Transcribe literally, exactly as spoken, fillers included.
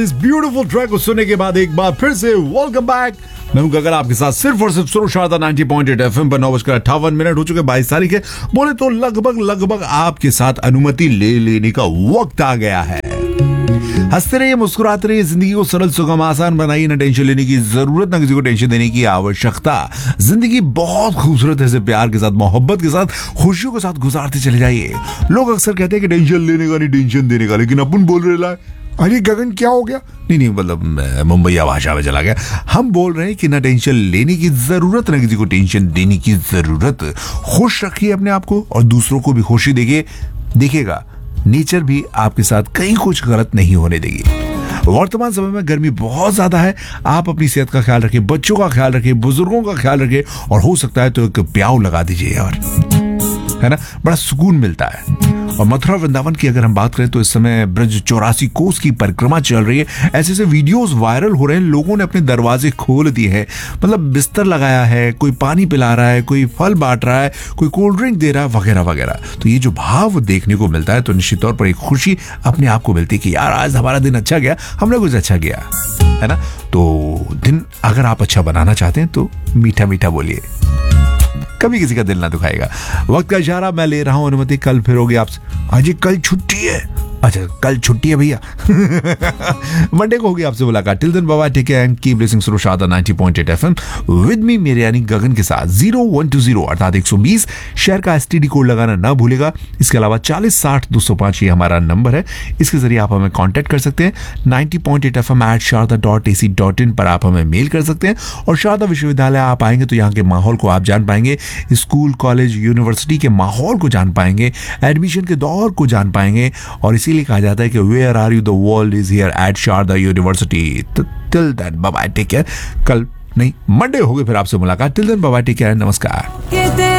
इस beautiful track को सुनने के बाद एक बार फिर से वेलकम बैक। मैं हूं गगन आपके साथ सिर्फ और सिर्फ सुनो Sharda ninety point eight FM पर। नौ बजकर अट्ठावन मिनट हो चुके, बाईस तारीख है। बोले तो लगभग लगभग आपके साथ अनुमति ले लेने का वक्त आ गया है। हंसते रहिए, मुस्कुराते रहिए, जिंदगी को सरल सुगम आसान बनाइए। ना टेंशन लेने की जरूरत, ना किसी को टेंशन देने की आवश्यकता। जिंदगी बहुत खूबसूरत है, इसे प्यार के साथ, मोहब्बत के साथ, खुशियों के साथ गुजारते चले जाइए। लोग अक्सर कहते हैं कि टेंशन लेने का नहीं, टेंशन देने का, लेकिन अपन बोल रहे ला अरे गगन क्या हो गया? नहीं नहीं मतलब मुंबई भाषा में चला गया। हम बोल रहे हैं कि ना टेंशन लेने की जरूरत, ना किसी को टेंशन देने की जरूरत। खुश रखिए अपने आप को और दूसरों को भी खुशी देखिए। देखिएगा नेचर भी आपके साथ कहीं कुछ गलत नहीं होने देगी। वर्तमान समय में गर्मी बहुत ज्यादा है। आप अपनी सेहत का ख्याल रखिए, बच्चों का ख्याल रखिए, बुजुर्गों का ख्याल रखिए, और हो सकता है तो एक प्याऊ लगा दीजिए यार, है ना, बड़ा सुकून मिलता है। और मथुरा वृंदावन की अगर हम बात करें तो इस समय ब्रज चौरासी कोस की परिक्रमा चल रही है। ऐसे ऐसे वीडियोस वायरल हो रहे हैं, लोगों ने अपने दरवाजे खोल दिए हैं, मतलब बिस्तर लगाया है, कोई पानी पिला रहा है, कोई फल बांट रहा है, कोई कोल्ड ड्रिंक दे रहा है, वगैरह वगैरह। तो ये जो भाव देखने को मिलता है तो निश्चित तौर पर एक खुशी अपने आप को मिलती है कि यार आज हमारा दिन अच्छा गया, हमने कुछ अच्छा किया, है ना। तो दिन अगर आप अच्छा बनाना चाहते हैं तो मीठा मीठा बोलिए, कभी किसी का दिल ना दुखाएगा। वक्त का इशारा मैं ले रहा हूं अनुमति, कल फिर होगी आपसे। अजी कल छुट्टी है? अच्छा कल छुट्टी है भैया। मंडे को होगी आपसे मुलाकात। Till then bye bye, take care and keep listening to Sharda ninety point eight FM with me, मेरे यानी गगन के साथ। जीरो वन टू जीरो अर्थात एक सौ बीस शहर का एसटीडी कोड लगाना ना भूलेगा। इसके अलावा चालीस साठ दो सौ पांच ये हमारा नंबर है, इसके जरिए आप हमें कांटेक्ट कर सकते हैं। Ninety point eight FM eight Sharda dot AC dot in पर आप हमें मेल कर सकते हैं। और शारदा विश्वविद्यालय आप आएंगे तो यहाँ के माहौल को आप जान पाएंगे, स्कूल कॉलेज यूनिवर्सिटी के माहौल को जान पाएंगे, एडमिशन के दौर को जान पाएंगे। और इसीलिए कहा जाता है कि where are you, the world is here eight Sharda university. Till then bye bye, take care. कल नहीं मंडे होगी फिर आपसे मुलाकात। Till then bye bye, take care, नमस्कार।